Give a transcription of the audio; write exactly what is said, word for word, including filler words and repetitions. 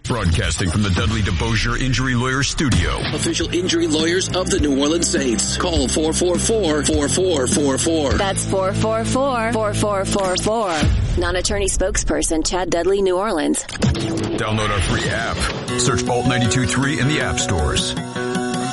Broadcasting from the Dudley DeBosier Injury Lawyer Studio. Official injury lawyers of the New Orleans Saints. Call four four four, four four four four. That's four four four, four four four four. Non-attorney spokesperson Chad Dudley, New Orleans. Download our free app. Search Bolt ninety-two point three in the app stores.